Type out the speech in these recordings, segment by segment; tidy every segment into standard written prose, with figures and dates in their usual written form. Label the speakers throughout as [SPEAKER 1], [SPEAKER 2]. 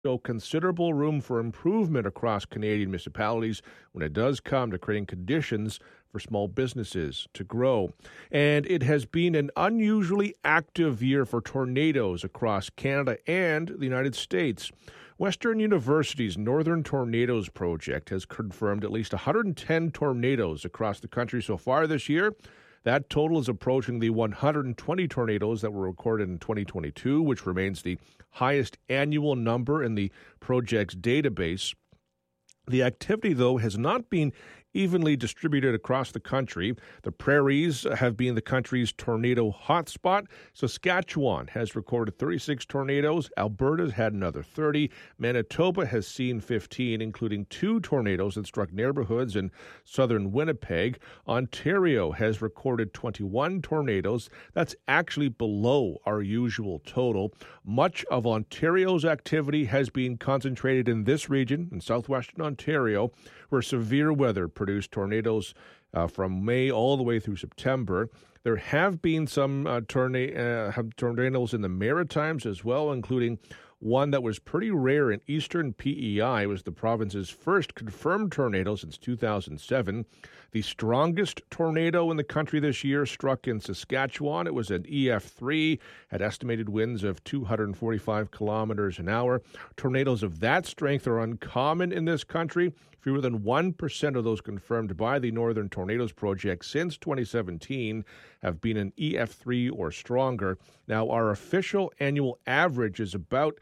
[SPEAKER 1] show considerable room for improvement across Canadian municipalities when it does come to creating conditions for small businesses to grow. And it has been an unusually active year for tornadoes across Canada and the United States. Western University's Northern Tornadoes Project has confirmed at least 110 tornadoes across the country so far this year. That total is approaching the 120 tornadoes that were recorded in 2022, which remains the highest annual number in the project's database. The activity, though, has not been evenly distributed across the country. The prairies have been the country's tornado hotspot. Saskatchewan has recorded 36 tornadoes. Alberta's had another 30. Manitoba has seen 15, including 2 tornadoes that struck neighborhoods in southern Winnipeg. Ontario has recorded 21 tornadoes. That's actually below our usual total. Much of Ontario's activity has been concentrated in this region, in southwestern Ontario, where severe weather produced tornadoes from May all the way through September. There have been some tornadoes in the Maritimes as well, including one that was pretty rare in eastern PEI. It was the province's first confirmed tornado since 2007. The strongest tornado in the country this year struck in Saskatchewan. It was an EF3, had estimated winds of 245 kilometers an hour. Tornadoes of that strength are uncommon in this country. Fewer than 1% of those confirmed by the Northern Tornadoes Project since 2017 have been an EF3 or stronger. Now, our official annual average is about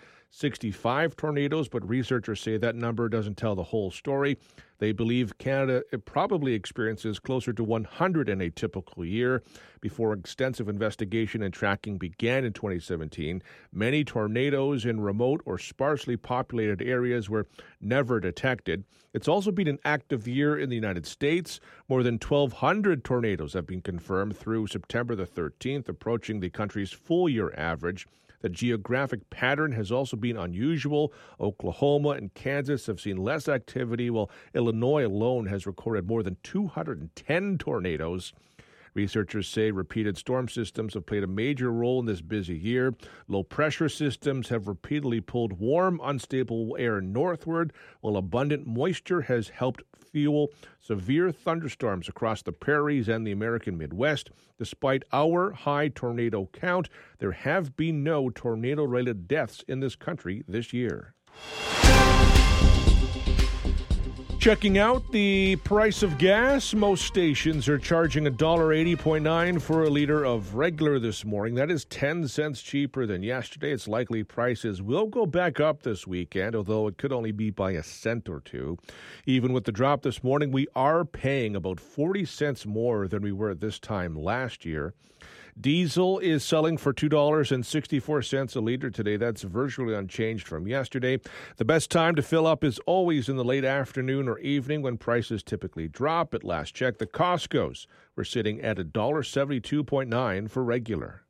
[SPEAKER 1] 65 tornadoes, but researchers say that number doesn't tell the whole story. They believe Canada probably experiences closer to 100 in a typical year. Before extensive investigation and tracking began in 2017, many tornadoes in remote or sparsely populated areas were never detected. It's also been an active year in the United States. More than 1,200 tornadoes have been confirmed through September the 13th, approaching the country's full-year average. The geographic pattern has also been unusual. Oklahoma and Kansas have seen less activity, while Illinois alone has recorded more than 210 tornadoes. Researchers say repeated storm systems have played a major role in this busy year. Low-pressure systems have repeatedly pulled warm, unstable air northward, while abundant moisture has helped fuel severe thunderstorms across the prairies and the American Midwest. Despite our high tornado count, there have been no tornado-related deaths in this country this year. Checking out the price of gas, most stations are charging $1.80.9 for a liter of regular this morning. That is 10 cents cheaper than yesterday. It's likely prices will go back up this weekend, although it could only be by a cent or two. Even with the drop this morning, we are paying about 40 cents more than we were at this time last year. Diesel is selling for $2.64 a liter today. That's virtually unchanged from yesterday. The best time to fill up is always in the late afternoon or evening when prices typically drop. At last check, the Costco's were sitting at $1.72.9 for regular.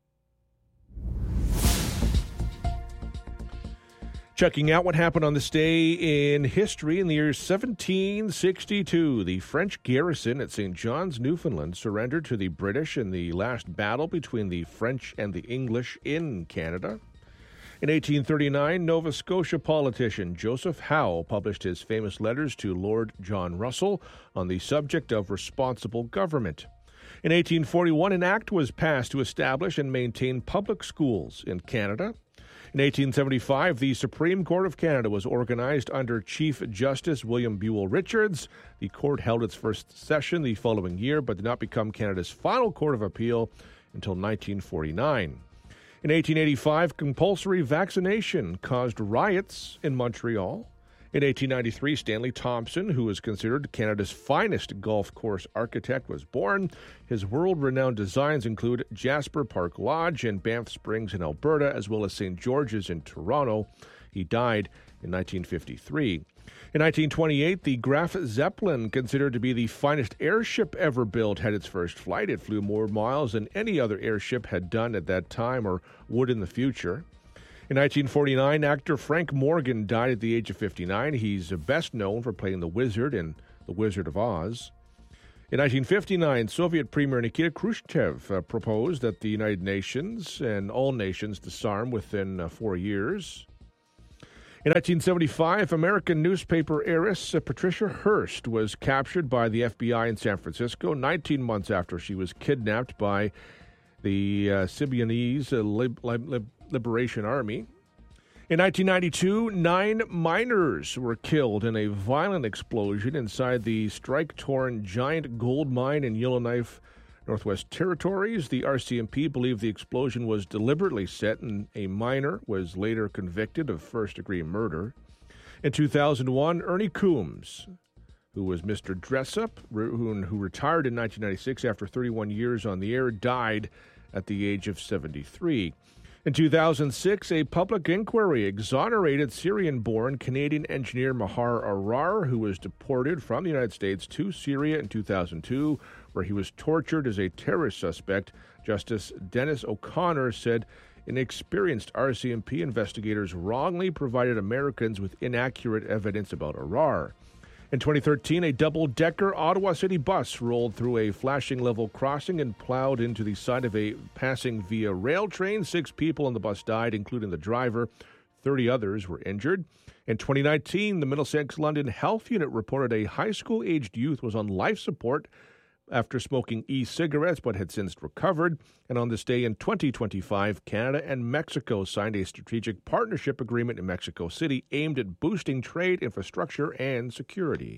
[SPEAKER 1] Checking out what happened on this day in history in the year 1762. The French garrison at St. John's, Newfoundland, surrendered to the British in the last battle between the French and the English in Canada. In 1839, Nova Scotia politician Joseph Howe published his famous letters to Lord John Russell on the subject of responsible government. In 1841, an act was passed to establish and maintain public schools in Canada. In 1875, the Supreme Court of Canada was organized under Chief Justice William Buell Richards. The court held its first session the following year, but did not become Canada's final court of appeal until 1949. In 1885, compulsory vaccination caused riots in Montreal. In 1893, Stanley Thompson, who is considered Canada's finest golf course architect, was born. His world-renowned designs include Jasper Park Lodge in Banff Springs in Alberta, as well as St. George's in Toronto. He died in 1953. In 1928, the Graf Zeppelin, considered to be the finest airship ever built, had its first flight. It flew more miles than any other airship had done at that time or would in the future. In 1949, actor Frank Morgan died at the age of 59. He's best known for playing the Wizard in The Wizard of Oz. In 1959, Soviet Premier Nikita Khrushchev proposed that the United Nations and all nations disarm within 4 years. In 1975, American newspaper heiress Patricia Hearst was captured by the FBI in San Francisco 19 months after she was kidnapped by the Symbionese Liberation Army. In 1992, 9 miners were killed in a violent explosion inside the strike-torn Giant Gold Mine in Yellowknife, Northwest Territories. The RCMP believed the explosion was deliberately set, and a miner was later convicted of first-degree murder. In 2001, Ernie Coombs, who was Mr. Dressup, who retired in 1996 after 31 years on the air, died at the age of 73. In 2006, a public inquiry exonerated Syrian-born Canadian engineer Mahar Arar, who was deported from the United States to Syria in 2002, where he was tortured as a terrorist suspect. Justice Dennis O'Connor said inexperienced RCMP investigators wrongly provided Americans with inaccurate evidence about Arar. In 2013, a double-decker Ottawa City bus rolled through a flashing level crossing and plowed into the side of a passing Via Rail train. 6 people on the bus died, including the driver. 30 others were injured. In 2019, the Middlesex London Health Unit reported a high school-aged youth was on life support after smoking e-cigarettes but had since recovered. And on this day in 2025, Canada and Mexico signed a strategic partnership agreement in Mexico City aimed at boosting trade, infrastructure, and security.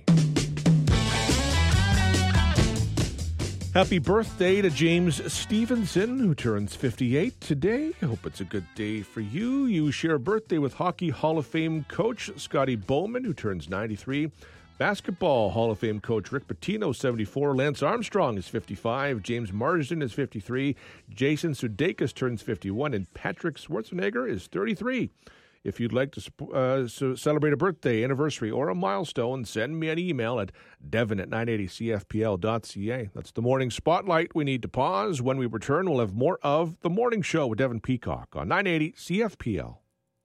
[SPEAKER 1] Happy birthday to James Stevenson, who turns 58 today. I hope it's a good day for you. You share a birthday with Hockey Hall of Fame coach Scotty Bowman, who turns 93. Basketball Hall of Fame coach Rick Pitino, 74. Lance Armstrong is 55. James Marsden is 53. Jason Sudeikis turns 51. And Patrick Schwarzenegger is 33. If you'd like to celebrate a birthday, anniversary, or a milestone, send me an email at devon@980cfpl.ca. That's the Morning Spotlight. We need to pause. When we return, we'll have more of The Morning Show with Devon Peacock on 980 CFPL.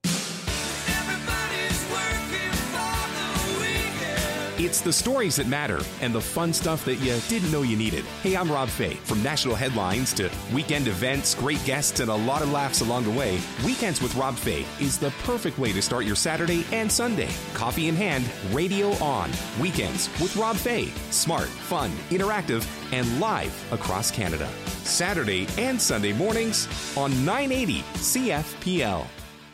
[SPEAKER 2] It's the stories that matter and the fun stuff that you didn't know you needed. Hey, I'm Rob Fay. From national headlines to weekend events, great guests, and a lot of laughs along the way, Weekends with Rob Fay is the perfect way to start your Saturday and Sunday. Coffee in hand, radio on. Weekends with Rob Fay. Smart, fun, interactive, and live across Canada. Saturday and Sunday mornings on 980 CFPL.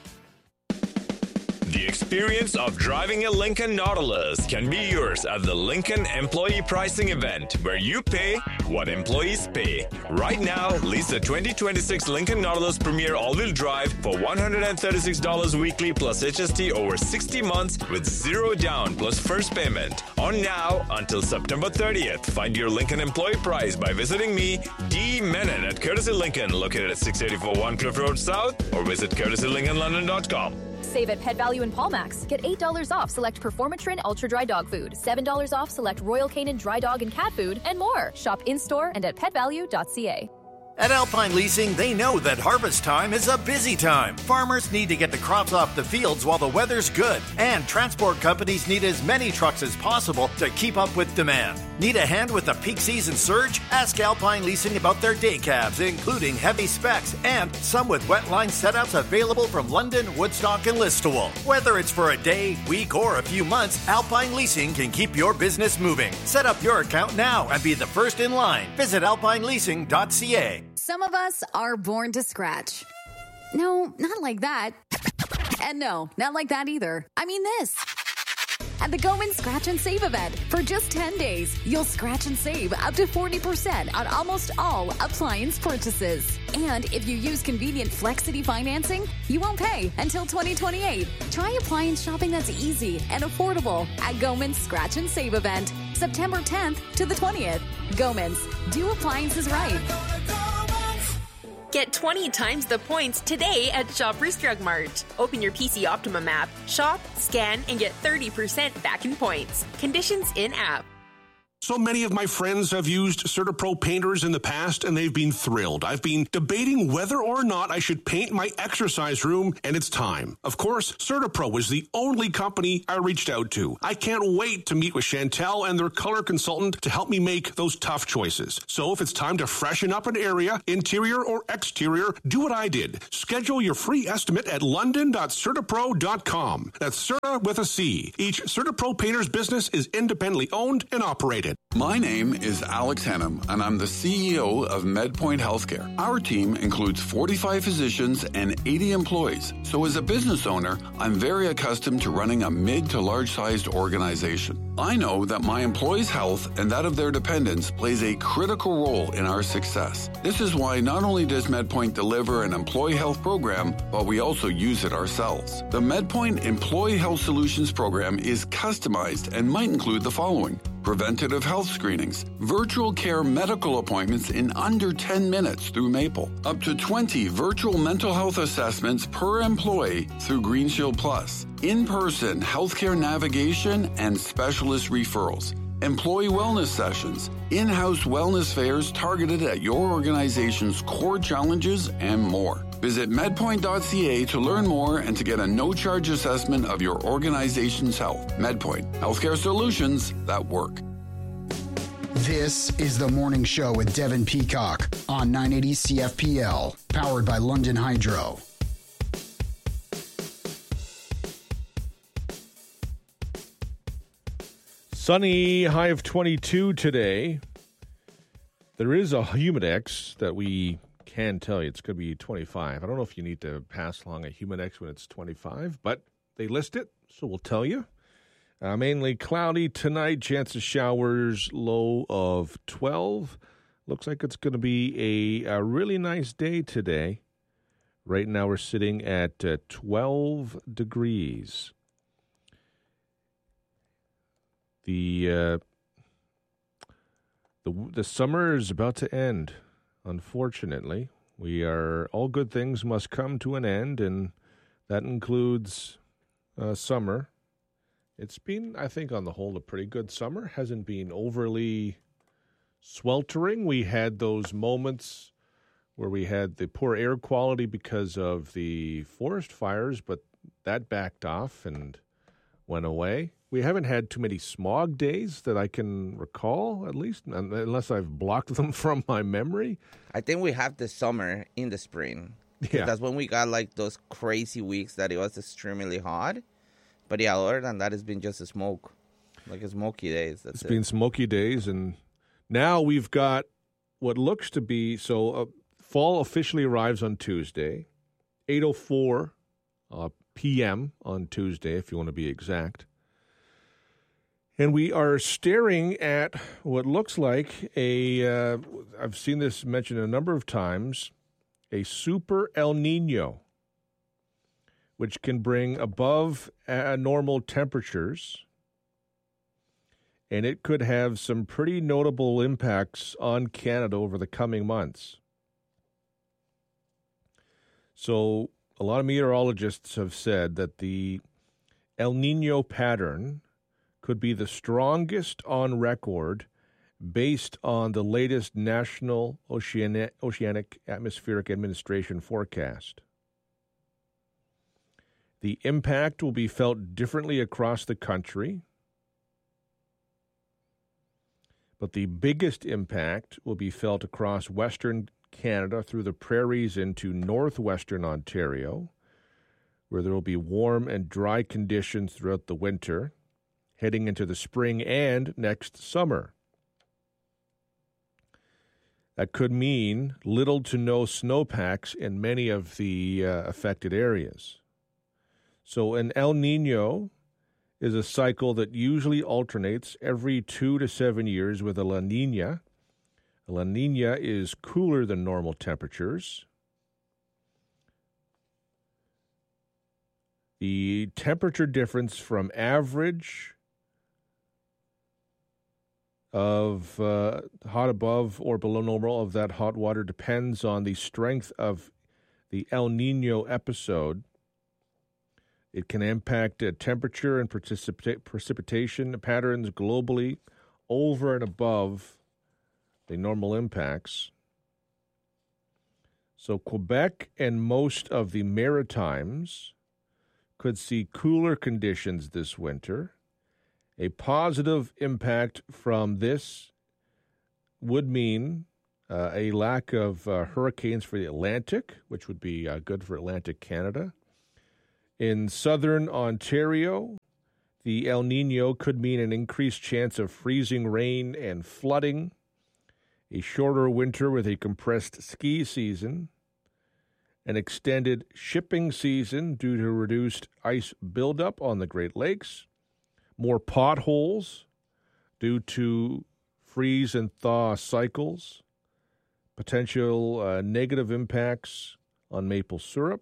[SPEAKER 3] The experience of driving a Lincoln Nautilus can be yours at the Lincoln Employee Pricing Event, where you pay what employees pay. Right now, lease the 2026 Lincoln Nautilus Premier All-Wheel Drive for $136 weekly plus HST over 60 months with zero down plus first payment. On now until September 30th. Find your Lincoln employee price by visiting me, D. Menon at Courtesy Lincoln, located at 684 One Cliff Road South, or visit courtesylincolnlondon.com.
[SPEAKER 4] Save at Pet Value and Paulmax. Get $8 off select Performatrin Ultra Dry Dog Food, $7 off select Royal Canin Dry Dog and Cat Food, and more. Shop in-store and at petvalue.ca.
[SPEAKER 5] At Alpine Leasing, they know that harvest time is a busy time. Farmers need to get the crops off the fields while the weather's good, and transport companies need as many trucks as possible to keep up with demand. Need a hand with the peak season surge? Ask Alpine Leasing about their day cabs, including heavy specs, and some with wetline setups available from London, Woodstock, and Listowel. Whether it's for a day, week, or a few months, Alpine Leasing can keep your business moving. Set up your account now and be the first in line. Visit alpineleasing.ca.
[SPEAKER 6] Some of us are born to scratch. No, not like that. And no, not like that either. I mean this. At the Goman Scratch and Save event, for just 10 days, you'll scratch and save up to 40% on almost all appliance purchases. And if you use convenient Flexity financing, you won't pay until 2028. Try appliance shopping that's easy and affordable at Goman's Scratch and Save event, September 10th to the 20th. Goman's, do appliances right.
[SPEAKER 7] Get 20 times the points today at Shoppers Drug Mart. Open your PC Optimum app, shop, scan, and get 30% back in points. Conditions in app.
[SPEAKER 8] So many of my friends have used CertaPro painters in the past, and they've been thrilled. I've been debating whether or not I should paint my exercise room, and it's time. Of course, CertaPro is the only company I reached out to. I can't wait to meet with Chantel and their color consultant to help me make those tough choices. So if it's time to freshen up an area, interior or exterior, do what I did. Schedule your free estimate at london.certapro.com. That's Certa with a C. Each CertaPro painter's business is independently owned and operated.
[SPEAKER 9] My name is Alex Hennum, and I'm the CEO of MedPoint Healthcare. Our team includes 45 physicians and 80 employees. So as a business owner, I'm very accustomed to running a mid to large-sized organization. I know that my employees' health and that of their dependents plays a critical role in our success. This is why not only does MedPoint deliver an employee health program, but we also use it ourselves. The MedPoint Employee Health Solutions program is customized and might include the following: preventative health screenings, virtual care medical appointments in under 10 minutes through Maple, up to 20 virtual mental health assessments per employee through GreenShield Plus, in-person healthcare navigation and specialist referrals, employee wellness sessions, in-house wellness fairs targeted at your organization's core challenges, and more. Visit medpoint.ca to learn more and to get a no-charge assessment of your organization's health. MedPoint, healthcare solutions that work.
[SPEAKER 10] This is The Morning Show with Devin Peacock on 980 CFPL, powered by London Hydro.
[SPEAKER 1] Sunny, high of 22 today. There is a Humidex that we can tell you it's going to be 25. I don't know if you need to pass along a Humidex when it's 25, but they list it, so we'll tell you. Mainly cloudy tonight, chance of showers, low of 12. Looks like it's going to be a really nice day today. Right now we're sitting at 12 degrees. The summer is about to end, unfortunately. All good things must come to an end, and that includes summer. It's been, I think, on the whole, a pretty good summer. Hasn't been overly sweltering. We had those moments where we had the poor air quality because of the forest fires, but that backed off and went away. We haven't had too many smog days that I can recall, at least, unless I've blocked them from my memory.
[SPEAKER 11] I think we have the summer in the spring. Yeah. That's when we got like those crazy weeks that it was extremely hot. But yeah, other than that, it's been just a smoke, like a smoky days. It's been
[SPEAKER 1] smoky days, and now we've got what looks to be, fall officially arrives on Tuesday, 8:04 p.m. on Tuesday, if you want to be exact. And we are staring at what looks like I've seen this mentioned a number of times, a super El Nino, which can bring above normal temperatures. And it could have some pretty notable impacts on Canada over the coming months. So a lot of meteorologists have said that the El Nino pattern could be the strongest on record based on the latest National Oceanic Atmospheric Administration forecast. The impact will be felt differently across the country, but the biggest impact will be felt across Western Canada through the prairies into northwestern Ontario, where there will be warm and dry conditions throughout the winter, heading into the spring and next summer. That could mean little to no snowpacks in many of the affected areas. So an El Nino is a cycle that usually alternates every 2 to 7 years with a La Nina. A La Nina is cooler than normal temperatures. The temperature difference from average of hot above or below normal of that hot water depends on the strength of the El Nino episode. It can impact temperature and precipitation patterns globally over and above the normal impacts. So Quebec and most of the Maritimes could see cooler conditions this winter. A positive impact from this would mean a lack of hurricanes for the Atlantic, which would be good for Atlantic Canada. In southern Ontario, the El Nino could mean an increased chance of freezing rain and flooding, a shorter winter with a compressed ski season, an extended shipping season due to reduced ice buildup on the Great Lakes, more potholes due to freeze and thaw cycles, potential negative impacts on maple syrup.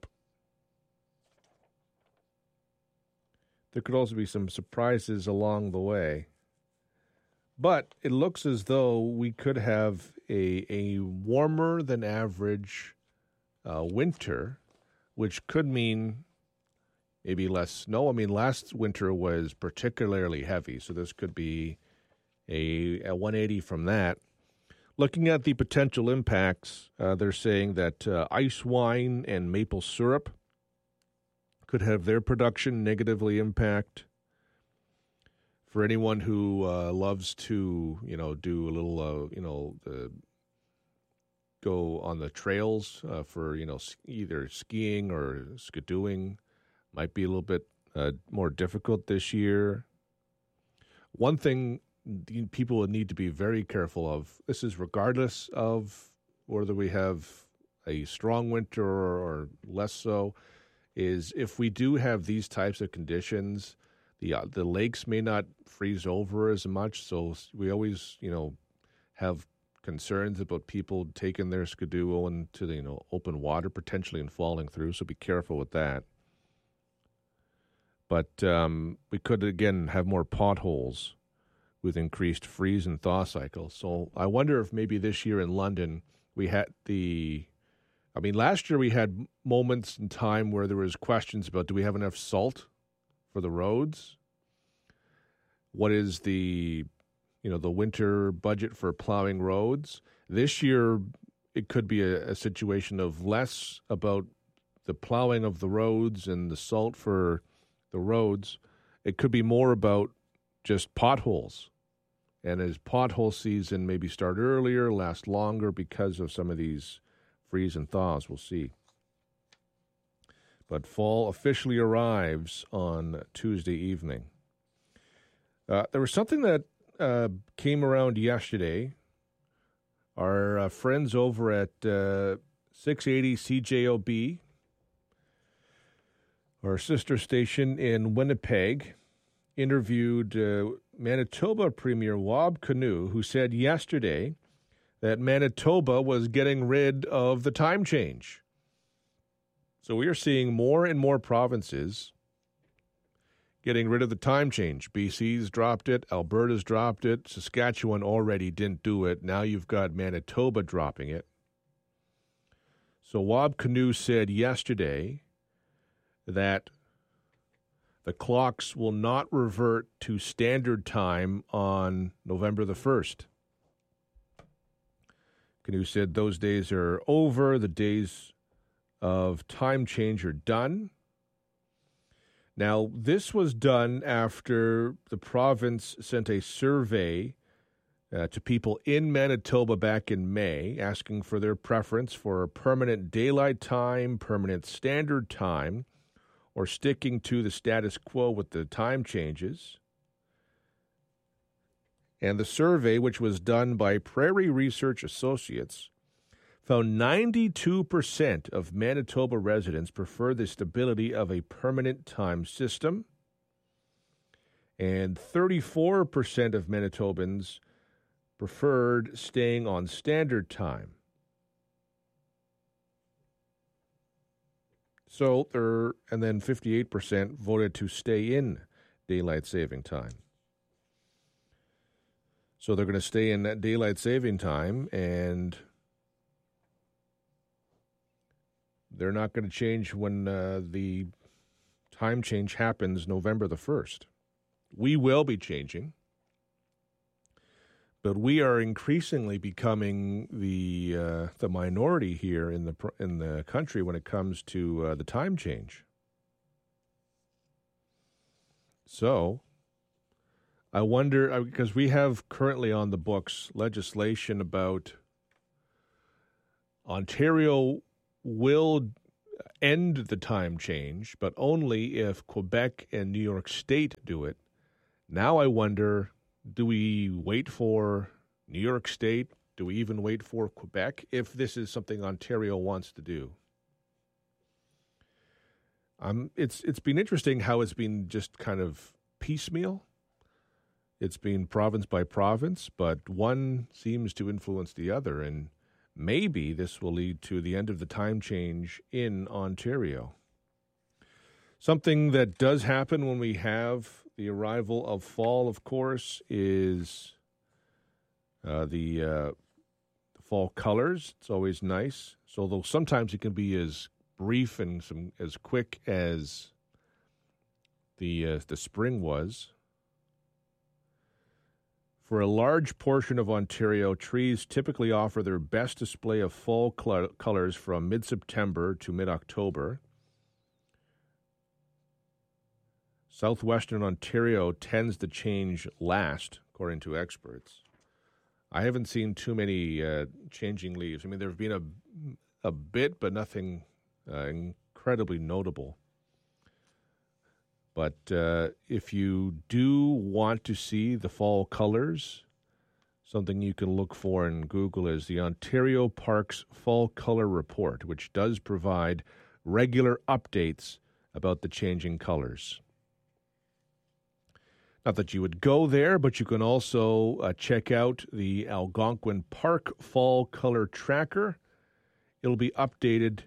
[SPEAKER 1] There could also be some surprises along the way. But it looks as though we could have a warmer than average winter, which could mean maybe less snow. I mean, last winter was particularly heavy, so this could be a 180 from that. Looking at the potential impacts, they're saying that ice wine and maple syrup could have their production negatively impact. For anyone who loves to, do a little, go on the trails for, either skiing or skidooing, might be a little bit more difficult this year. One thing people would need to be very careful of, this is regardless of whether we have a strong winter or less so, is if we do have these types of conditions, the lakes may not freeze over as much. So we always, have concerns about people taking their skidoo into the, open water potentially and falling through. So be careful with that. But we could, again, have more potholes with increased freeze and thaw cycles. So I wonder if maybe this year in London we had last year we had moments in time where there was questions about, do we have enough salt for the roads? What is the winter budget for plowing roads? This year, it could be a situation of less about the plowing of the roads and the salt for the roads. It could be more about just potholes. And as pothole season maybe start earlier, last longer because of some of these freeze and thaws, we'll see. But fall officially arrives on Tuesday evening. There was something that came around yesterday. Our friends over at 680 CJOB, our sister station in Winnipeg, interviewed Manitoba Premier Wab Kinew, who said yesterday that Manitoba was getting rid of the time change. So we are seeing more and more provinces getting rid of the time change. BC's dropped it. Alberta's dropped it. Saskatchewan already didn't do it. Now you've got Manitoba dropping it. So Wab Kinew said yesterday that the clocks will not revert to standard time on November the 1st. Kinew said those days are over. The days of time change are done. Now, this was done after the province sent a survey to people in Manitoba back in May, asking for their preference for permanent daylight time, permanent standard time, or sticking to the status quo with the time changes. And the survey, which was done by Prairie Research Associates, found 92% of Manitoba residents prefer the stability of a permanent time system, and 34% of Manitobans preferred staying on standard time. So and then 58% voted to stay in daylight saving time. So they're going to stay in that daylight saving time, and they're not going to change when the time change happens November the 1st. We will be changing. But we are increasingly becoming the minority here in the country when it comes to the time change. So I wonder, because we have currently on the books legislation about Ontario will end the time change, but only if Quebec and New York State do it. Now I wonder, do we wait for New York State? Do we even wait for Quebec if this is something Ontario wants to do? It's been interesting how it's been just kind of piecemeal. It's been province by province, but one seems to influence the other, and maybe this will lead to the end of the time change in Ontario. Something that does happen when we have the arrival of fall, of course, is the fall colors. It's always nice. So although sometimes it can be as brief and as quick as the spring was. For a large portion of Ontario, trees typically offer their best display of fall colors from mid-September to mid-October. Southwestern Ontario tends to change last, according to experts. I haven't seen too many changing leaves. I mean, there have been a bit, but nothing incredibly notable. But if you do want to see the fall colors, something you can look for in Google is the Ontario Parks Fall Color Report, which does provide regular updates about the changing colors. Not that you would go there, but you can also check out the Algonquin Park Fall Color Tracker. It'll be updated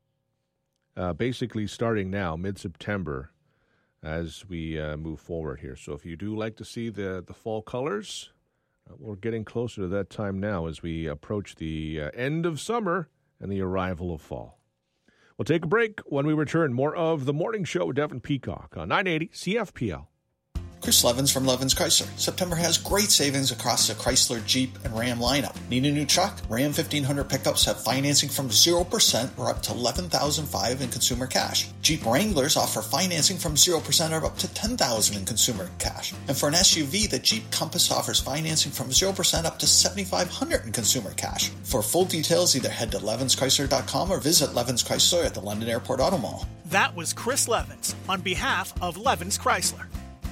[SPEAKER 1] basically starting now, mid-September, as we move forward here. So if you do like to see the fall colors, we're getting closer to that time now as we approach the end of summer and the arrival of fall. We'll take a break. When we return, more of The Morning Show with Devin Peacock on 980 CFPL.
[SPEAKER 12] Chris Levins from Levins Chrysler. September has great savings across the Chrysler, Jeep, and Ram lineup. Need a new truck? Ram 1500 pickups have financing from 0% or up to $11,500 in consumer cash. Jeep Wranglers offer financing from 0% or up to $10,000 in consumer cash. And for an SUV, the Jeep Compass offers financing from 0% up to $7,500 in consumer cash. For full details, either head to levinschrysler.com or visit Levins Chrysler at the London Airport Auto Mall.
[SPEAKER 13] That was Chris Levins on behalf of Levins Chrysler.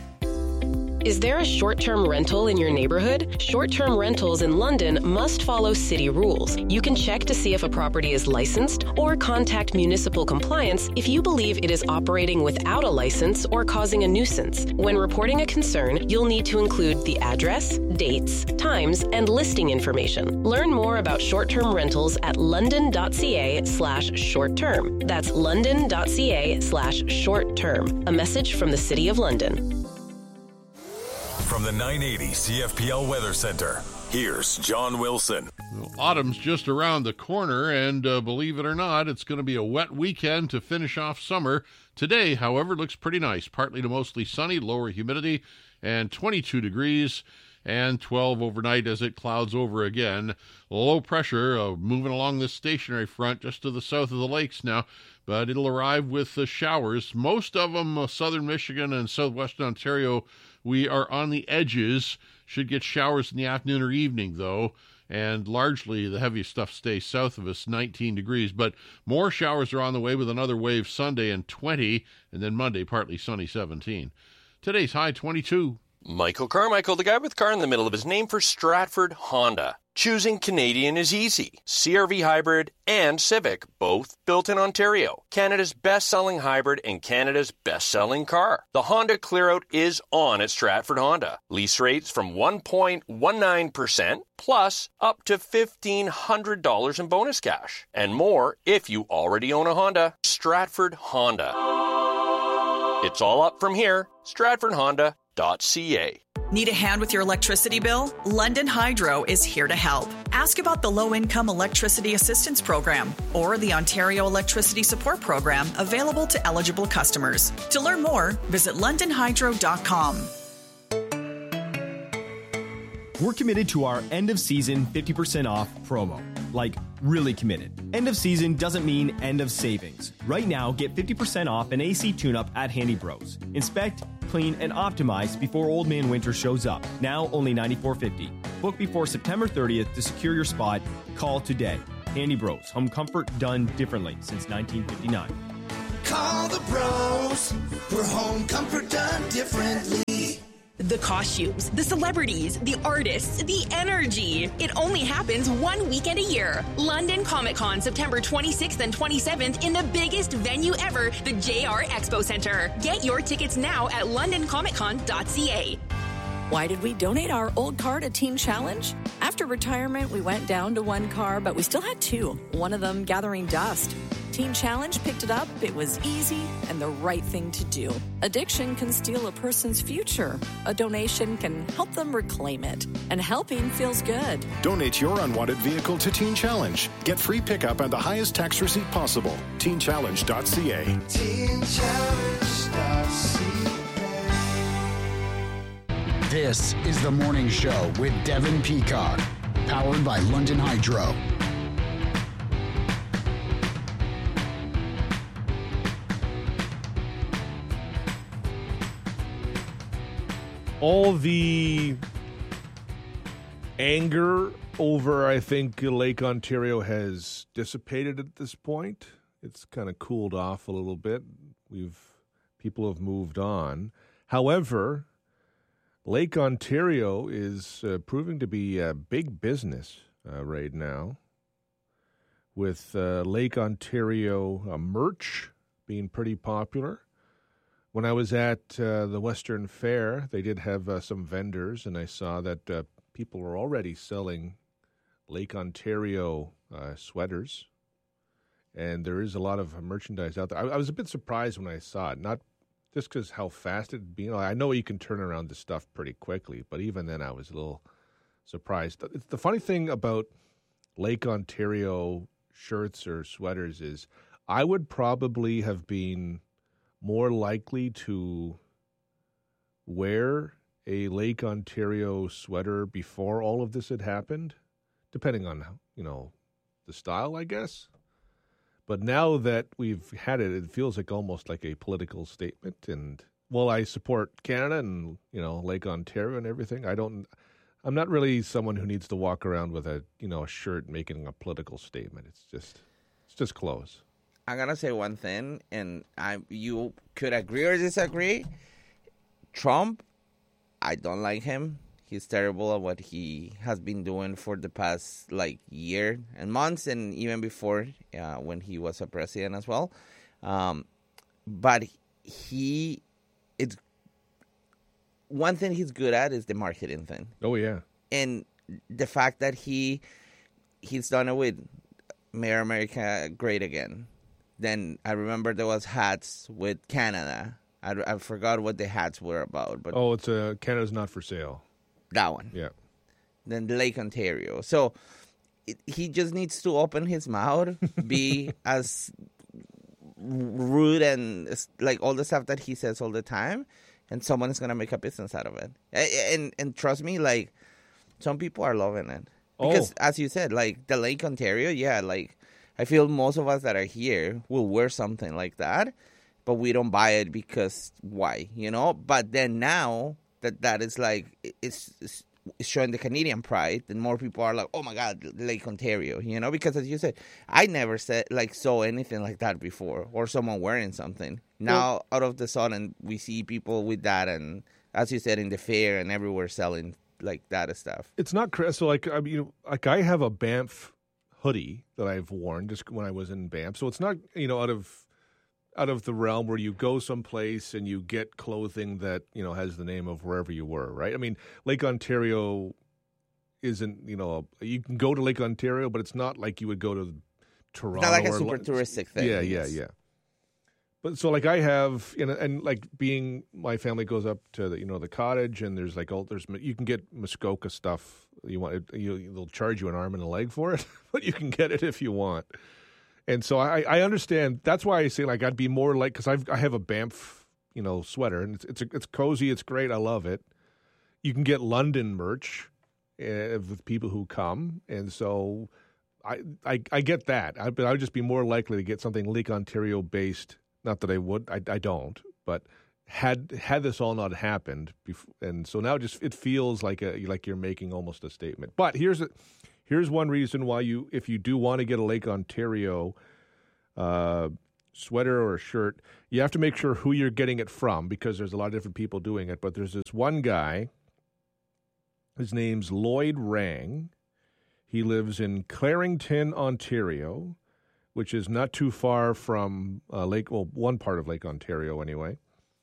[SPEAKER 14] Is there a short-term rental in your neighborhood? Short-term rentals in London must follow city rules. You can check to see if a property is licensed or contact municipal compliance if you believe it is operating without a license or causing a nuisance. When reporting a concern, you'll need to include the address, dates, times, and listing information. Learn more about short-term rentals at london.ca/short-term. That's london.ca/short-term. A message from the City of London.
[SPEAKER 3] From the 980 CFPL Weather Center, here's John Wilson.
[SPEAKER 15] Well, autumn's just around the corner, and believe it or not, it's going to be a wet weekend to finish off summer. Today, however, looks pretty nice. Partly to mostly sunny, lower humidity, and 22 degrees, and 12 overnight as it clouds over again. Low pressure moving along this stationary front just to the south of the lakes now, but it'll arrive with showers. Most of them southern Michigan and southwestern Ontario. We are on the edges, should get showers in the afternoon or evening, though, and largely the heaviest stuff stays south of us, 19 degrees. But more showers are on the way with another wave Sunday and 20, and then Monday partly sunny, 17. Today's high, 22.
[SPEAKER 16] Michael Carmichael, the guy with car in the middle of his name for Stratford Honda. Choosing Canadian is easy. CR-V Hybrid and Civic, both built in Ontario. Canada's best-selling hybrid and Canada's best-selling car. The Honda Clearout is on at Stratford Honda. Lease rates from 1.19% plus up to $1,500 in bonus cash. And more if you already own a Honda. Stratford Honda. It's all up from here. StratfordHonda.ca.
[SPEAKER 17] Need a hand with your electricity bill? London Hydro is here to help. Ask about the Low-Income Electricity Assistance Program or the Ontario Electricity Support Program available to eligible customers. To learn more, visit londonhydro.com.
[SPEAKER 18] We're committed to our end of season 50% off promo. Like, really committed. End of season doesn't mean end of savings. Right now, get 50% off an AC tune-up at Handy Bros. Inspect, clean, and optimize before Old Man Winter shows up. Now only $94.50. Book before September 30th to secure your spot. Call today. Handy Bros. Home comfort done differently since 1959.
[SPEAKER 19] Call the bros for home comfort done differently.
[SPEAKER 7] The costumes, the celebrities, the artists, the energy. It only happens one weekend a year. London Comic Con, September 26th and 27th in the biggest venue ever, the JR Expo Center. Get your tickets now at londoncomiccon.ca.
[SPEAKER 20] Why did we donate our old car to Teen Challenge? After retirement, we went down to one car, but we still had two, one of them gathering dust. Teen Challenge picked it up. It was easy and the right thing to do. Addiction can steal a person's future. A donation can help them reclaim it. And helping feels good.
[SPEAKER 21] Donate your unwanted vehicle to Teen Challenge. Get free pickup and the highest tax receipt possible. TeenChallenge.ca.
[SPEAKER 10] TeenChallenge.ca. This is The Morning Show with Devin Peacock. Powered by London Hydro.
[SPEAKER 1] All the anger over, I think, Lake Ontario has dissipated at this point. It's kind of cooled off a little bit. People have moved on. However, Lake Ontario is proving to be a big business right now, with Lake Ontario merch being pretty popular. When I was at the Western Fair, they did have some vendors, and I saw that people were already selling Lake Ontario sweaters, and there is a lot of merchandise out there. I was a bit surprised when I saw it, not just because how fast it'd be. I know you can turn around this stuff pretty quickly, but even then I was a little surprised. The funny thing about Lake Ontario shirts or sweaters is I would probably have been more likely to wear a Lake Ontario sweater before all of this had happened, depending on, the style, I guess. But now that we've had it, it feels like almost like a political statement. And, well, I support Canada and, Lake Ontario and everything. I'm not really someone who needs to walk around with a shirt making a political statement. It's just clothes.
[SPEAKER 11] I'm going to say one thing, and you could agree or disagree. Trump, I don't like him. He's terrible at what he has been doing for the past, year and months, and even before when he was a president as well. But it's one thing he's good at is the marketing thing.
[SPEAKER 1] Oh, yeah.
[SPEAKER 11] And the fact that he's done it with Make America Great Again. Then I remember there was hats with Canada. I forgot what the hats were about. But
[SPEAKER 1] it's Canada's Not For Sale.
[SPEAKER 11] That one.
[SPEAKER 1] Yeah.
[SPEAKER 11] Then Lake Ontario. So he just needs to open his mouth, be as rude and all the stuff that he says all the time, and someone is going to make a business out of it. And trust me, some people are loving it. Because as you said, the Lake Ontario, I feel most of us that are here will wear something like that, but we don't buy it because why, But then now that is it's showing the Canadian pride, then more people are like, oh my God, Lake Ontario, Because as you said, I never saw anything like that before, or someone wearing something. Now, out of the sudden, we see people with that, and as you said, in the fair and everywhere selling that stuff.
[SPEAKER 1] It's not so I have a Banff hoodie that I've worn just when I was in Banff. So it's not, out of the realm where you go someplace and you get clothing that, has the name of wherever you were, right? I mean, Lake Ontario isn't, you can go to Lake Ontario, but it's not like you would go to Toronto.
[SPEAKER 11] It's not like a super touristic thing.
[SPEAKER 1] Yeah. But so I have, and being my family goes up to the cottage, and there's you can get Muskoka stuff. You want they'll charge you an arm and a leg for it, but you can get it if you want. And so I understand. That's why I say I'd be more because I have a Banff sweater, and it's cozy, it's great, I love it. You can get London merch, with people who come, and so I get that. I would just be more likely to get something Lake Ontario based. Not that I would, I don't, but had this all not happened, and so now it feels like you're making almost a statement. But here's one reason why if you do want to get a Lake Ontario sweater or a shirt, you have to make sure who you're getting it from, because there's a lot of different people doing it. But there's this one guy. His name's Lloyd Rang. He lives in Clarington, Ontario, which is not too far from one part of Lake Ontario anyway.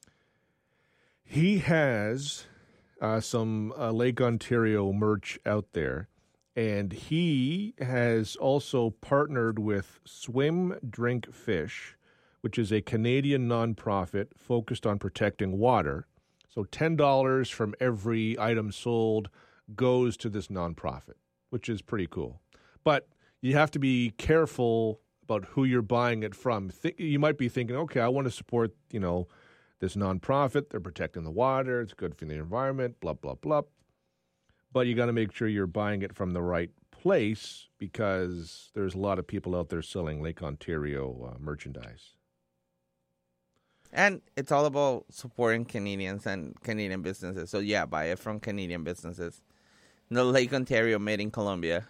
[SPEAKER 1] He has some Lake Ontario merch out there, and he has also partnered with Swim Drink Fish, which is a Canadian nonprofit focused on protecting water. So $10 from every item sold goes to this nonprofit, which is pretty cool. But you have to be careful about who you're buying it from. You might be thinking, okay, I want to support, this nonprofit. They're protecting the water. It's good for the environment, blah, blah, blah. But you got to make sure you're buying it from the right place, because there's a lot of people out there selling Lake Ontario merchandise.
[SPEAKER 11] And it's all about supporting Canadians and Canadian businesses. So, yeah, buy it from Canadian businesses. No Lake Ontario made in Colombia.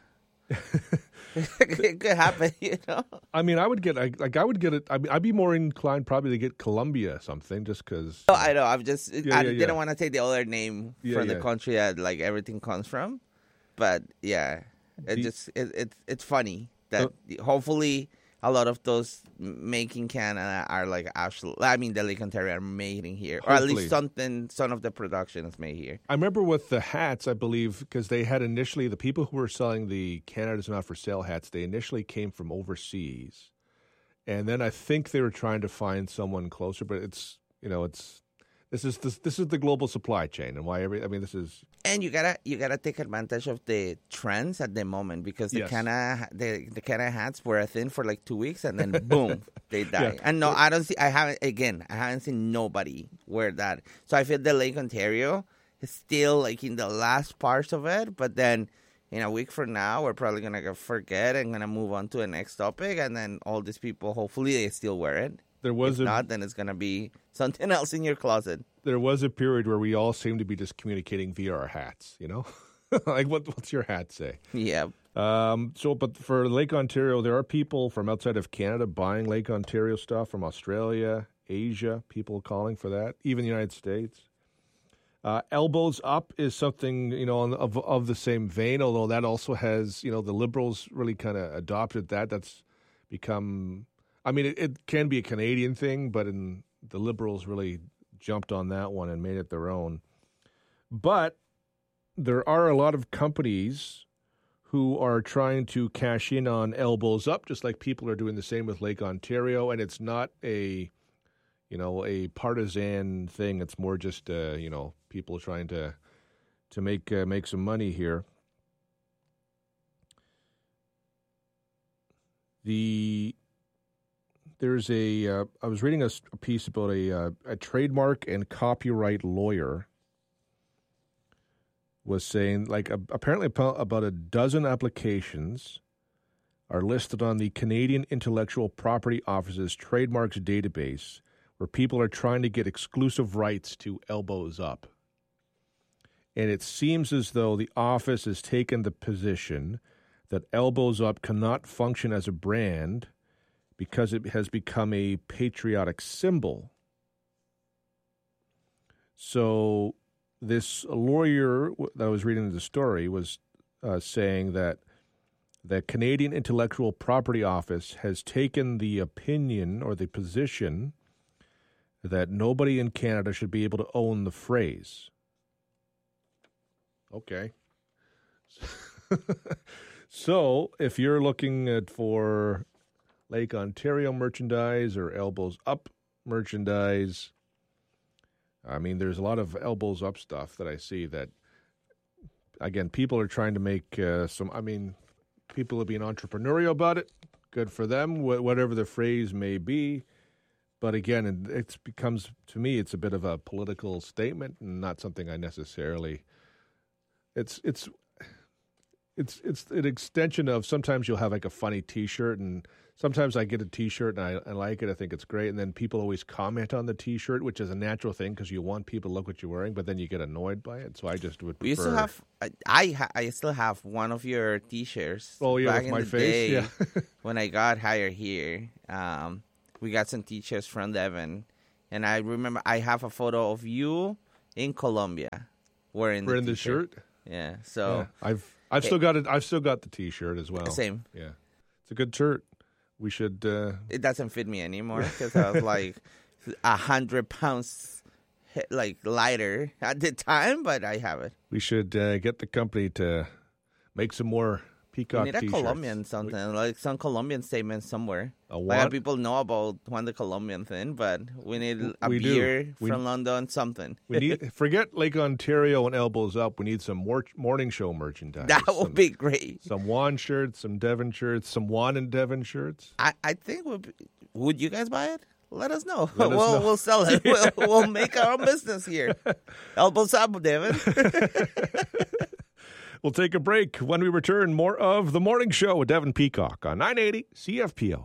[SPEAKER 11] It could happen,
[SPEAKER 1] I mean, I would get it. I'd be more inclined probably to get Colombia something, just because.
[SPEAKER 11] Oh, I know. I didn't want to take the other name from the country that everything comes from. But, yeah, it's funny that hopefully a lot of those made in Canada are the Lake Ontario are made in here. Hopefully. Or at least some of the production is made here.
[SPEAKER 1] I remember with the hats, I believe, because they had initially, the people who were selling the Canada's Not For Sale hats, they initially came from overseas. And then I think they were trying to find someone closer, but this is the global supply chain, and why this is.
[SPEAKER 11] And you gotta take advantage of the trends at the moment, because the Canada hats were a thing for like 2 weeks, and then boom, they die. Yeah. And I haven't seen nobody wear that. So I feel the Lake Ontario is still in the last parts of it, but then in a week from now, we're probably gonna forget and gonna move on to the next topic, and then all these people, hopefully, they still wear it. If not, then it's going to be something else in your closet.
[SPEAKER 1] There was a period where we all seemed to be just communicating via our hats, what's your hat say?
[SPEAKER 11] Yeah.
[SPEAKER 1] But for Lake Ontario, there are people from outside of Canada buying Lake Ontario stuff, from Australia, Asia, people calling for that, even the United States. Elbows Up is something, of the same vein, although that also has, the Liberals really kind of adopted that. That's become... it can be a Canadian thing, but the Liberals really jumped on that one and made it their own. But there are a lot of companies who are trying to cash in on Elbows Up, just like people are doing the same with Lake Ontario. And it's not a partisan thing. It's more just, people trying to make some money here. There's I was reading a piece about a trademark and copyright lawyer was saying, apparently about a dozen applications are listed on the Canadian Intellectual Property Office's trademarks database, where people are trying to get exclusive rights to Elbows Up. And it seems as though the office has taken the position that Elbows Up cannot function as a brand because it has become a patriotic symbol. So this lawyer that I was reading the story was saying that the Canadian Intellectual Property Office has taken the opinion or the position that nobody in Canada should be able to own the phrase. Okay. So if you're looking for Lake Ontario merchandise or Elbows Up merchandise, there's a lot of Elbows Up stuff that I see that, again, people are trying to make people are being entrepreneurial about it. Good for them, whatever the phrase may be. But again, to me, it's a bit of a political statement and not something I necessarily. It's an extension of sometimes you'll have like a funny T-shirt, and sometimes I get a T-shirt and I like it. I think it's great, and then people always comment on the T-shirt, which is a natural thing because you want people to look what you're wearing, but then you get annoyed by it. So I just would prefer.
[SPEAKER 11] We used to have. I still have one of your T-shirts.
[SPEAKER 1] Oh yeah,
[SPEAKER 11] back
[SPEAKER 1] with my
[SPEAKER 11] in the
[SPEAKER 1] face.
[SPEAKER 11] day,
[SPEAKER 1] Yeah.
[SPEAKER 11] When I got hired here, we got some T-shirts from Devin, and I remember I have a photo of you in Colombia wearing
[SPEAKER 1] the shirt.
[SPEAKER 11] Yeah. So
[SPEAKER 1] yeah. I've still got it. I've still got the T-shirt as well.
[SPEAKER 11] Same.
[SPEAKER 1] Yeah, it's a good shirt. We should.
[SPEAKER 11] It doesn't fit me anymore because I was like 100 pounds like lighter at the time, but I have it.
[SPEAKER 1] We should get the company to make some more Peacock
[SPEAKER 11] T-shirts. We need a Colombian something, like some Colombian statement somewhere. A lot of people know about Juan the Colombian thing, but we need a beer from London, something.
[SPEAKER 1] We need forget Lake Ontario and elbows up. We need some more morning show merchandise.
[SPEAKER 11] That would be great.
[SPEAKER 1] Some Juan shirts, some Devon shirts, some Juan and Devon shirts.
[SPEAKER 11] I think would you guys buy it? Let us know. We'll sell it. We'll make our own business here. Elbows up, Devin.
[SPEAKER 1] We'll take a break. When we return, more of The Morning Show with Devin Peacock on 980 CFPL.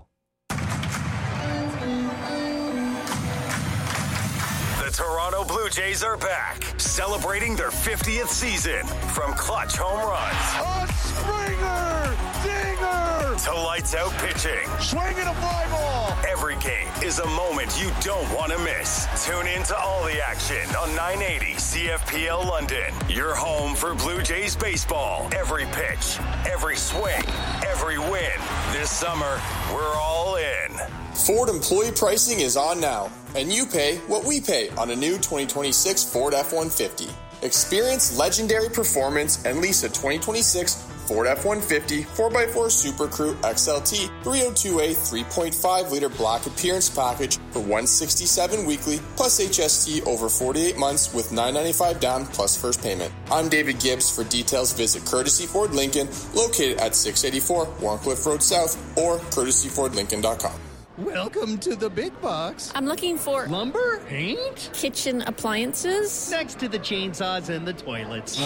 [SPEAKER 2] The Toronto Blue Jays are back, celebrating their 50th season. From clutch home runs.
[SPEAKER 19] A Springer! Dinger!
[SPEAKER 2] To lights out pitching.
[SPEAKER 19] Swinging a fly ball!
[SPEAKER 2] Every game is a moment you don't want to miss. Tune in to all the action on 980 CFPL London. Your home for Blue Jays baseball. Every pitch, every swing, every win. This summer, we're all in.
[SPEAKER 22] Ford employee pricing is on now, and you pay what we pay on a new 2026 Ford F-150. Experience legendary performance and lease a 2026 Ford F-150 4x4 Super Crew XLT 302A 3.5-liter black appearance package for $167 weekly plus HST over 48 months with $995 down plus first payment. I'm David Gibbs. For details, visit Courtesy Ford Lincoln, located at 684 Warncliffe Road South, or courtesyfordlincoln.com.
[SPEAKER 23] Welcome to the big box.
[SPEAKER 24] I'm looking for
[SPEAKER 23] lumber, paint,
[SPEAKER 24] kitchen appliances.
[SPEAKER 23] Next to the chainsaws and the toilets.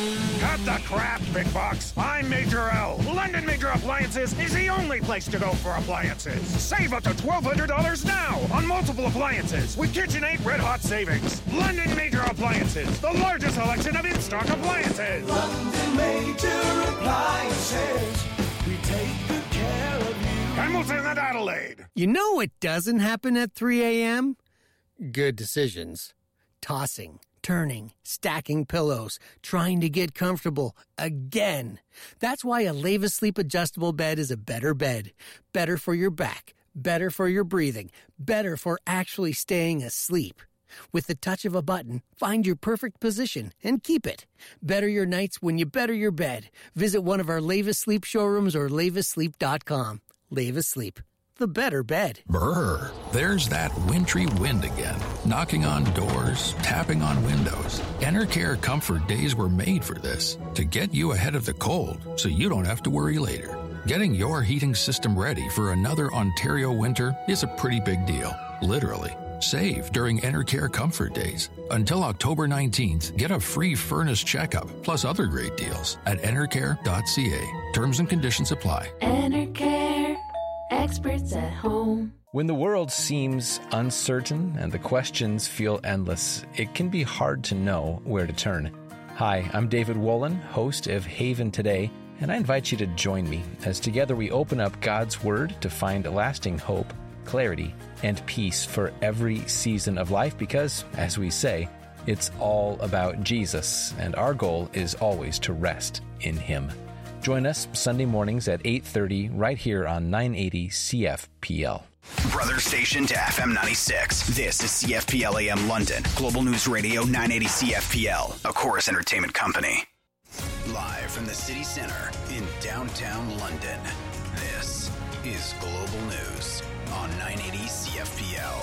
[SPEAKER 25] Cut the crap, big box. I'm Major L. London Major Appliances is the only place to go for appliances. Save up to $1,200 now on multiple appliances with KitchenAid Red Hot savings. London Major Appliances, the largest selection of in-stock appliances.
[SPEAKER 19] London Major Appliances. We take good care of you.
[SPEAKER 25] Hamilton and Adelaide.
[SPEAKER 23] You know what doesn't happen at 3 a.m.? Good decisions. Tossing, turning, stacking pillows, trying to get comfortable again. That's why a Leva Sleep adjustable bed is a better bed. Better for your back, better for your breathing, better for actually staying asleep. With the touch of a button, find your perfect position and keep it. Better your nights when you better your bed. Visit one of our Leva Sleep showrooms or levasleep.com. Leva Sleep, the better bed.
[SPEAKER 26] Brr, there's that wintry wind again, knocking on doors, tapping on windows. Enercare Comfort Days were made for this, to get you ahead of the cold so you don't have to worry later. Getting your heating system ready for another Ontario winter is a pretty big deal, literally. Save during Enercare Comfort Days. Until October 19th, get a free furnace checkup, plus other great deals at enercare.ca. Terms and conditions apply.
[SPEAKER 27] Enercare, experts at home.
[SPEAKER 28] When the world seems uncertain and the questions feel endless, it can be hard to know where to turn. Hi, I'm David Wolin, host of Haven Today, and I invite you to join me as together we open up God's Word to find lasting hope, clarity, and peace for every season of life because, as we say, it's all about Jesus, and our goal is always to rest in Him. Join us Sunday mornings at 8:30 right here on 980 CFPL.
[SPEAKER 29] Brother station to FM 96. This is CFPL AM London. Global News Radio 980 CFPL, a Chorus Entertainment company. Live from the city center in downtown London, this is Global News on 980 CFPL.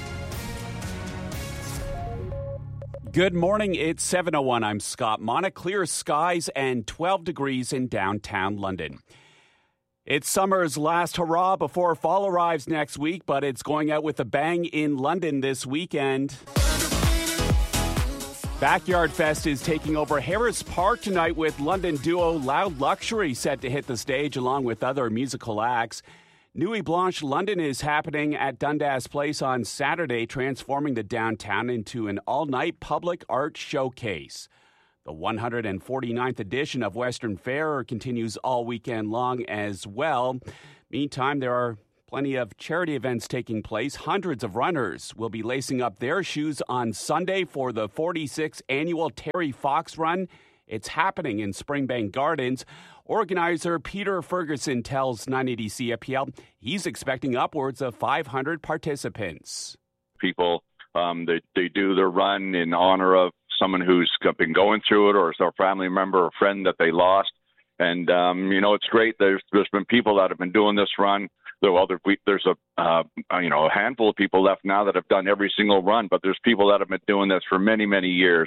[SPEAKER 30] Good morning, it's 7:01. I'm Scott Mona. Clear skies and 12 degrees in downtown London. It's summer's last hurrah before fall arrives next week, but it's going out with a bang in London this weekend. Backyard Fest is taking over Harris Park tonight with London duo Loud Luxury set to hit the stage along with other musical acts. Nuit Blanche London is happening at Dundas Place on Saturday, transforming the downtown into an all-night public art showcase. The 149th edition of Western Fair continues all weekend long as well. Meantime, there are plenty of charity events taking place. Hundreds of runners will be lacing up their shoes on Sunday for the 46th annual Terry Fox Run. It's happening in Springbank Gardens. Organizer Peter Ferguson tells 980 CFPL he's expecting upwards of 500 participants.
[SPEAKER 3] People, they do their run in honor of someone who's been going through it, or it's a family member or friend that they lost. And, it's great. There's been people that have been doing this run. There's a handful of people left now that have done every single run, but there's people that have been doing this for many, many years.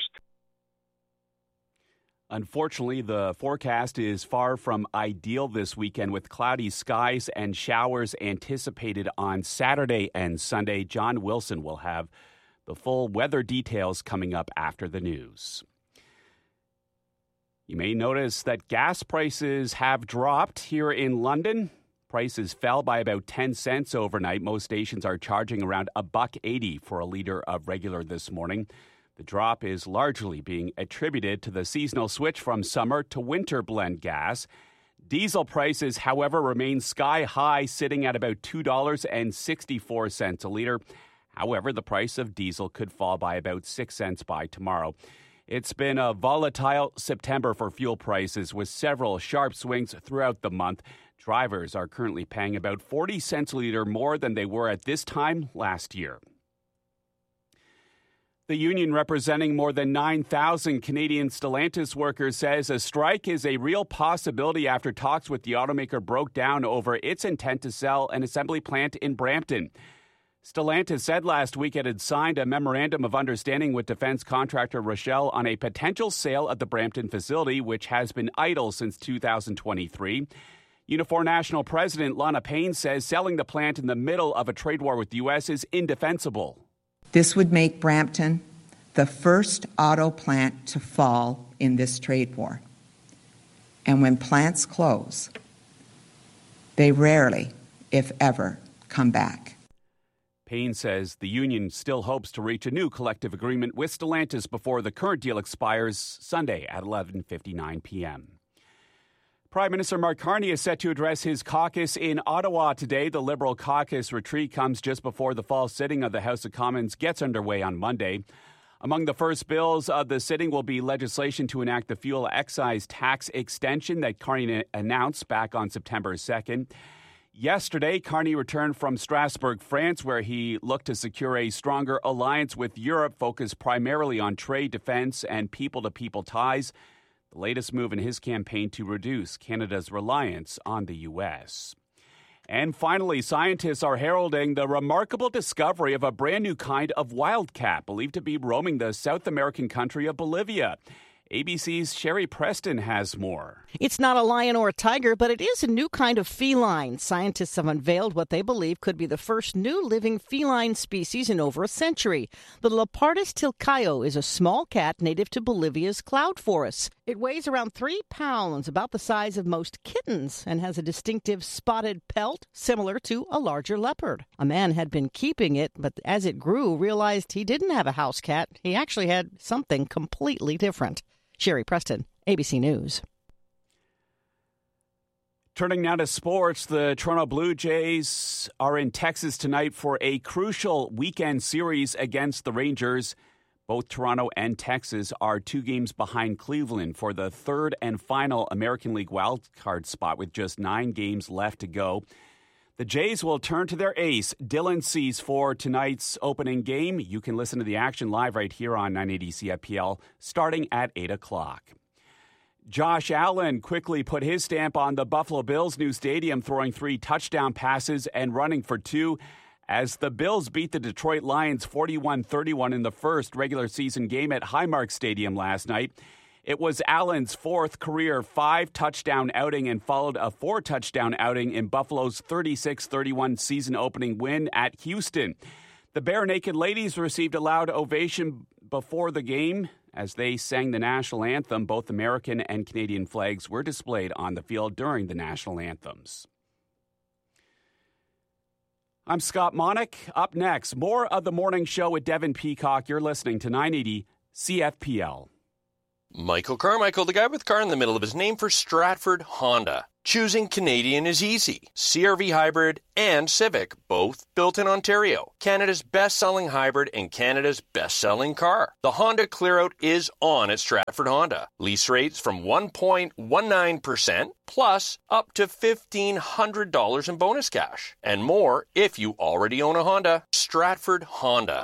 [SPEAKER 30] Unfortunately, the forecast is far from ideal this weekend with cloudy skies and showers anticipated on Saturday and Sunday. John Wilson will have the full weather details coming up after the news. You may notice that gas prices have dropped here in London. Prices fell by about 10 cents overnight. Most stations are charging around $1.80 for a liter of regular this morning. The drop is largely being attributed to the seasonal switch from summer to winter blend gas. Diesel prices, however, remain sky high, sitting at about $2.64 a liter. However, the price of diesel could fall by about 6 cents by tomorrow. It's been a volatile September for fuel prices with several sharp swings throughout the month. Drivers are currently paying about 40 cents a liter more than they were at this time last year. The union representing more than 9,000 Canadian Stellantis workers says a strike is a real possibility after talks with the automaker broke down over its intent to sell an assembly plant in Brampton. Stellantis said last week it had signed a memorandum of understanding with defense contractor Rochelle on a potential sale of the Brampton facility, which has been idle since 2023. Unifor National President Lana Payne says selling the plant in the middle of a trade war with the U.S. is indefensible.
[SPEAKER 4] This would make Brampton the first auto plant to fall in this trade war. And when plants close, they rarely, if ever, come back.
[SPEAKER 30] Payne says the union still hopes to reach a new collective agreement with Stellantis before the current deal expires Sunday at 11:59 p.m. Prime Minister Mark Carney is set to address his caucus in Ottawa today. The Liberal caucus retreat comes just before the fall sitting of the House of Commons gets underway on Monday. Among the first bills of the sitting will be legislation to enact the fuel excise tax extension that Carney announced back on September 2nd. Yesterday, Carney returned from Strasbourg, France, where he looked to secure a stronger alliance with Europe focused primarily on trade, defense, and people-to-people ties. The latest move in his campaign to reduce Canada's reliance on the U.S. And finally, scientists are heralding the remarkable discovery of a brand new kind of wildcat believed to be roaming the South American country of Bolivia. ABC's Sherry Preston has more.
[SPEAKER 5] It's not a lion or a tiger, but it is a new kind of feline. Scientists have unveiled what they believe could be the first new living feline species in over a century. The Leopardus tilcaio is a small cat native to Bolivia's cloud forests. It weighs around 3 pounds, about the size of most kittens, and has a distinctive spotted pelt similar to a larger leopard. A man had been keeping it, but as it grew, realized he didn't have a house cat. He actually had something completely different. Sherry Preston, ABC News.
[SPEAKER 30] Turning now to sports, the Toronto Blue Jays are in Texas tonight for a crucial weekend series against the Rangers. Both Toronto and Texas are 2 games behind Cleveland for the third and final American League wildcard spot with just 9 games left to go. The Jays will turn to their ace, Dylan Cease, for tonight's opening game. You can listen to the action live right here on 980 CFPL starting at 8 o'clock. Josh Allen quickly put his stamp on the Buffalo Bills' new stadium, throwing 3 touchdown passes and running for 2 as the Bills beat the Detroit Lions 41-31 in the first regular season game at Highmark Stadium last night. It was Allen's 4th career 5-touchdown outing and followed a 4-touchdown outing in Buffalo's 36-31 season-opening win at Houston. The Bare Naked Ladies received a loud ovation before the game As they sang the national anthem, both American and Canadian flags were displayed on the field during the national anthems. I'm Scott Monick. Up next, more of the morning show with Devin Peacock. You're listening to 980 CFPL.
[SPEAKER 6] Michael Carmichael, the guy with car in the middle of his name for Stratford Honda. Choosing Canadian is easy. CR-V Hybrid and Civic, both built in Ontario. Canada's best-selling hybrid and Canada's best-selling car. The Honda Clearout is on at Stratford Honda. Lease rates from 1.19% plus up to $1,500 in bonus cash. And more if you already own a Honda. Stratford Honda.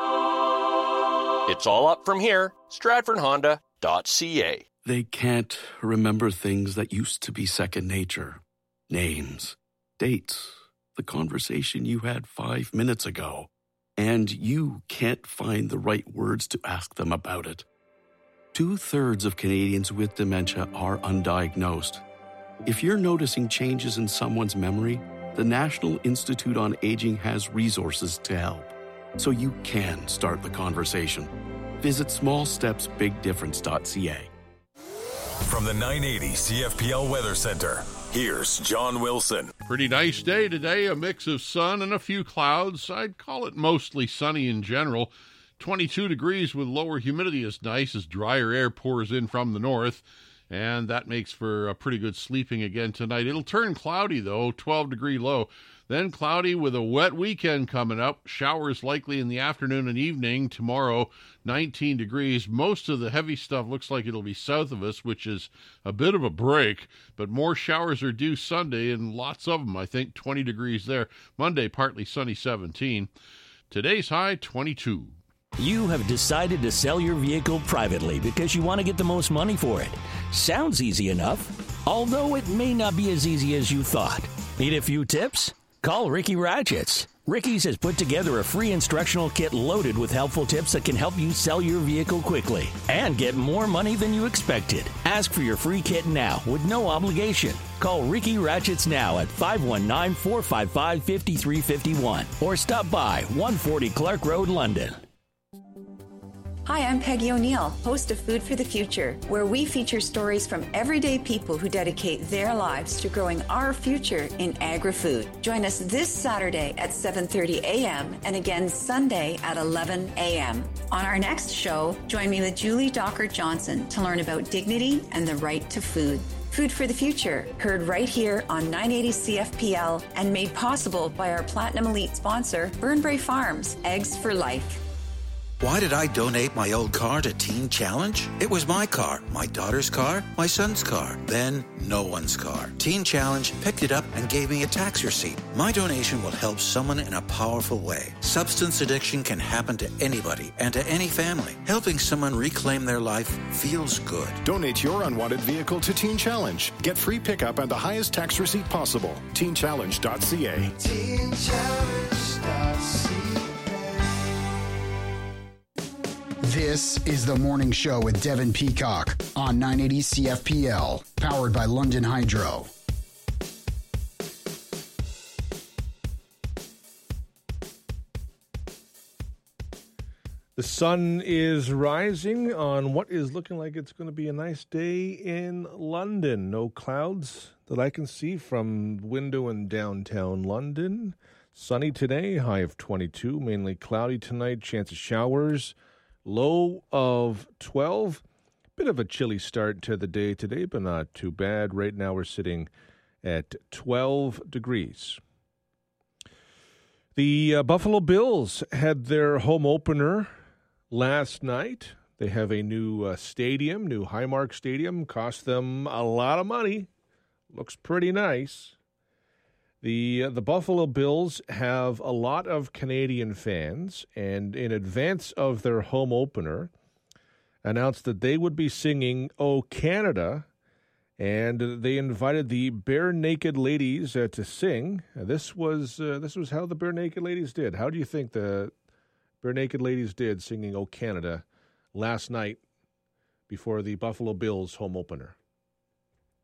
[SPEAKER 6] It's all up from here. StratfordHonda.ca.
[SPEAKER 8] They can't remember things that used to be second nature. Names, dates, the conversation you had 5 minutes ago. And you can't find the right words to ask them about it. 2/3 of Canadians with dementia are undiagnosed. If you're noticing changes in someone's memory, the National Institute on Aging has resources to help. So you can start the conversation. Visit smallstepsbigdifference.ca.
[SPEAKER 2] From the 980 CFPL Weather Center, here's John Wilson.
[SPEAKER 9] Pretty nice day today, a mix of sun and a few clouds. I'd call it mostly sunny in general. 22 degrees with lower humidity is nice as drier air pours in from the north, and that makes for a pretty good sleeping again tonight. It'll turn cloudy, though, 12-degree low. Then cloudy with a wet weekend coming up. Showers likely in the afternoon and evening. Tomorrow, 19 degrees. Most of the heavy stuff looks like it'll be south of us, which is a bit of a break. But more showers are due Sunday, and lots of them, I think, 20 degrees there. Monday, partly sunny, 17. Today's high, 22.
[SPEAKER 12] You have decided to sell your vehicle privately because you want to get the most money for it. Sounds easy enough, although it may not be as easy as you thought. Need a few tips? Call Ricky Ratchets. Ricky's has put together a free instructional kit loaded with helpful tips that can help you sell your vehicle quickly and get more money than you expected. Ask for your free kit now with no obligation. Call Ricky Ratchets now at 519-455-5351 or stop by 140 Clark Road, London.
[SPEAKER 13] Hi, I'm Peggy O'Neill, host of Food for the Future, where we feature stories from everyday people who dedicate their lives to growing our future in agri-food. Join us this Saturday at 7:30 a.m. and again Sunday at 11 a.m. On our next show, join me with Julie Dockert-Johnson to learn about dignity and the right to food. Food for the Future, heard right here on 980 CFPL and made possible by our Platinum Elite sponsor, Burnbrae Farms, Eggs for Life.
[SPEAKER 14] Why did I donate my old car to Teen Challenge? It was my car, my daughter's car, my son's car, then no one's car. Teen Challenge picked it up and gave me a tax receipt. My donation will help someone in a powerful way. Substance addiction can happen to anybody and to any family. Helping someone reclaim their life feels good.
[SPEAKER 21] Donate your unwanted vehicle to Teen Challenge. Get free pickup and the highest tax receipt possible. TeenChallenge.ca.
[SPEAKER 10] TeenChallenge.ca. This is The Morning Show with Devin Peacock on 980 CFPL, powered by London Hydro.
[SPEAKER 1] The sun is rising on what is looking like it's going to be a nice day in London. No clouds that I can see from window in downtown London. Sunny today, high of 22, mainly cloudy tonight, chance of showers. Low of 12. Bit of a chilly start to the day today, but not too bad. Right now we're sitting at 12 degrees. The Buffalo Bills had their home opener last night. They have a new stadium, new Highmark Stadium. Cost them a lot of money. Looks pretty nice. The Buffalo Bills have a lot of Canadian fans, and in advance of their home opener, announced that they would be singing "O Canada," and they invited the Bare Naked Ladies to sing. This was how the Bare Naked Ladies did. How do you think the Bare Naked Ladies did singing "O Canada" last night before the Buffalo Bills home opener?